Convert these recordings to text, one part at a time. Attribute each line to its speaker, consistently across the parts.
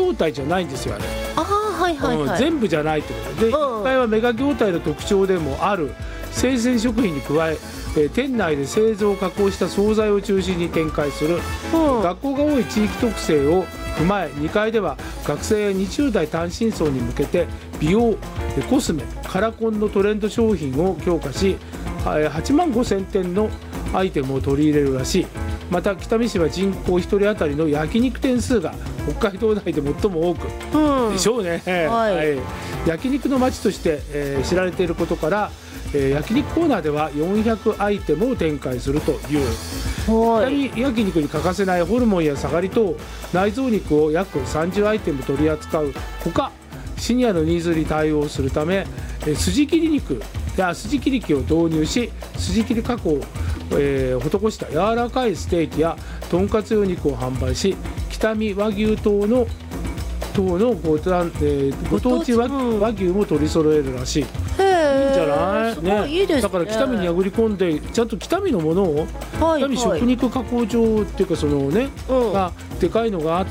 Speaker 1: 業態じゃないんですよあれ。
Speaker 2: はいはいはい。
Speaker 1: 全部じゃないってことで、1階はメガ業態の特徴でもある生鮮食品に加え店内で製造加工した惣菜を中心に展開する、学校が多い地域特性を踏まえ、2階では学生や20代単身層に向けて美容、コスメ、カラコンのトレンド商品を強化し、8万5000点のアイテムを取り入れるらしい。また北見市は人口1人当たりの焼肉店数が北海道内で最も多く、でしょうね、焼肉の街として、知られていることから、焼肉コーナーでは400アイテムを展開するという。北見焼肉に欠かせないホルモンやサガリ等内臓肉を約30アイテム取り扱うほか、シニアのニーズに対応するため筋切り肉や筋切り機を導入し、筋切り加工を、施した柔らかいステーキやとんかつ用肉を販売し、北見和牛等のご当地和牛も取り揃えるらしい。いいんじゃないね。
Speaker 2: いいですね。
Speaker 1: だから北見に殴り込んでちゃんと北見のものを、北見食肉加工場っていうかそのね、がでかいのがあって、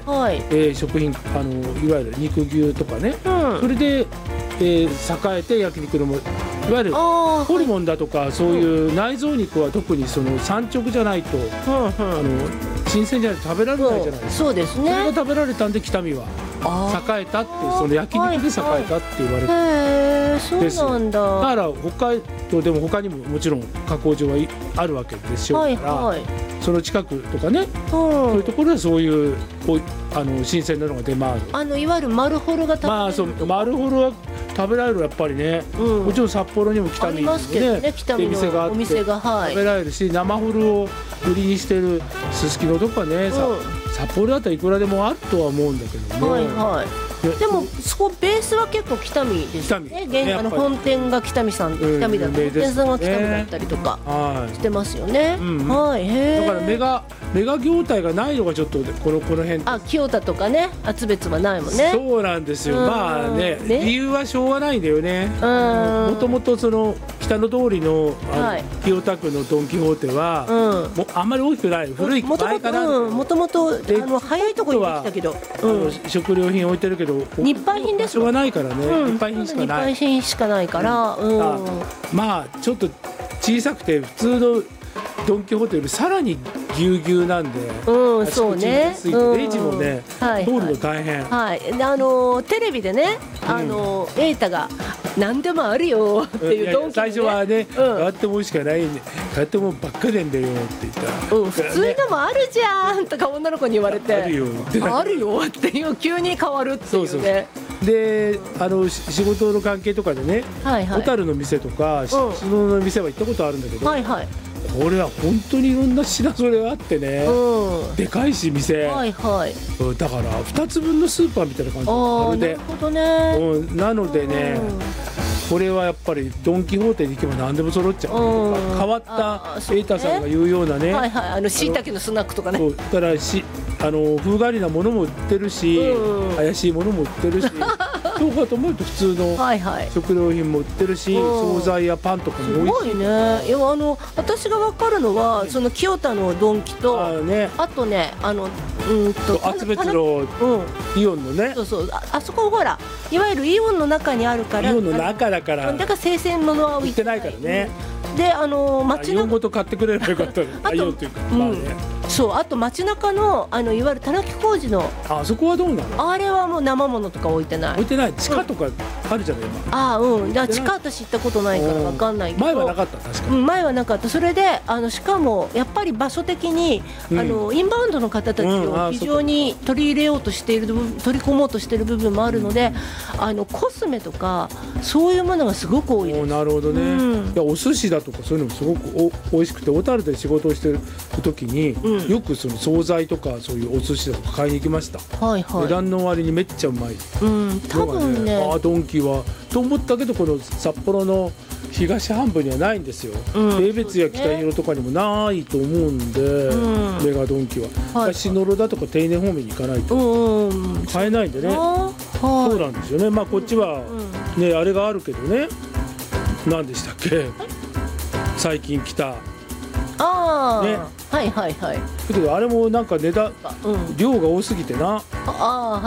Speaker 1: 食品いわゆる肉牛とかね、それで、栄えて焼肉のもいわゆるホルモンだとかそういう内臓肉は特にその産直じゃないと、新鮮じゃないと食べられないじゃないですか。
Speaker 2: そうですね。
Speaker 1: それが食べられたんで北見は栄えたって、その焼肉で栄えたって言われてるんです。
Speaker 2: そうなんだ。
Speaker 1: だから北海道でも他にももちろん加工場はあるわけでしょうから、その近くとかね、そういうところでそういう新鮮なのが出回る。
Speaker 2: いわゆるマルホルが食べられるとか。
Speaker 1: マルホルは食べられるやっぱりね、もちろん札幌にも北見にもね店があって食べられるし、生ホルを売りにしてるすすきのとかね、札幌だったらいくらでもあるとは思うんだけどね。
Speaker 2: でもそこベースは結構北見ですね。本店が北見さん、北見だと本店さんが北見だったりとかしてますよね。だ
Speaker 1: からメガ業態がないのがちょっとこの辺。
Speaker 2: 清田とかね、厚別はないもんね。
Speaker 1: そうなんですよ。まあね、理由はしょうがないんだよね。もともとその北の通りの清田区のドン・キホーテはもうあんまり大きくない、古い前から。
Speaker 2: もともと早いところにできたけど、
Speaker 1: 食料品置いてるけど
Speaker 2: 日配品です。
Speaker 1: 場所がないからね。日配品しかない。
Speaker 2: 日配品しかないから、
Speaker 1: まあちょっと小さくて普通のドン・キホーテよりさらにぎゅうぎゅうなんで、
Speaker 2: そうね。
Speaker 1: レジもね通るの大変。
Speaker 2: テレビでね、瑛太が何でもあるよっていうドンキ
Speaker 1: 最初はね、変わってもしかないんで、変わってもばっかりなんだよって言ったら、
Speaker 2: 普通でもあるじゃんとか女の子に言われて、あるよっていう急に変わるっていうね。
Speaker 1: で仕事の関係とかでね、小樽の店とか篠の店は行ったことあるんだけど、これは本当にいろんな品揃えがあってね、でかいし店、だから2つ分のスーパーみたいな感じ。まるで。
Speaker 2: なるほどね。
Speaker 1: なのでね、これはやっぱりドン・キホーテに行けば何でも揃っちゃう。変わった瑛太さんが言うようなね、
Speaker 2: 椎茸のスナックとかね。
Speaker 1: だから風変わりなものも売ってるし、怪しいものも売ってるし、そうかと思うと普通の食料品も売ってるし、惣菜やパンとかも多いし。
Speaker 2: すごいね。いや私が分かるのはその清田のドンキと、あとね
Speaker 1: 厚別のイオンのね。
Speaker 2: あそこほらいわゆるイオンの中にあるから。
Speaker 1: イオンの中だから。
Speaker 2: だから生鮮物は
Speaker 1: 売ってないからね。
Speaker 2: で街
Speaker 1: 中ごと買ってくれればよかった。イオンっていうか
Speaker 2: そう、あと街中のいわゆる田中工事の
Speaker 1: あそこはどうなの？
Speaker 2: あれはもう生物とか置いてない。
Speaker 1: 置いてない。地下とかあるじゃない
Speaker 2: 今。だから地下私行ったことないから分かんないけど。
Speaker 1: 前はなかった。確かに
Speaker 2: 前はなかった。それでしかもやっぱり場所的にインバウンドの方たちを非常に取り入れようとしている取り込もうとしている部分もあるので、コスメとかそういうものがすごく多いです。
Speaker 1: なるほどね。いやお寿司だとかそういうのもすごく美味しくて、小樽で仕事をしてる時によくその惣菜とかそういうお寿司とか買いに行きました。値段の割にめっちゃうまい。
Speaker 2: 多分ね。
Speaker 1: ドンキはと思ったけど、この札幌の東半分にはないんですよ。江別や北広とかにもないと思うんで、メガドンキは篠路だとか手稲方面に行かないと買えないんでね。そうなんですよね。まあこっちはねあれがあるけどね、何でしたっけ、最近来た
Speaker 2: はいはいはい。
Speaker 1: だけどあれもなんか値段量が多すぎてな。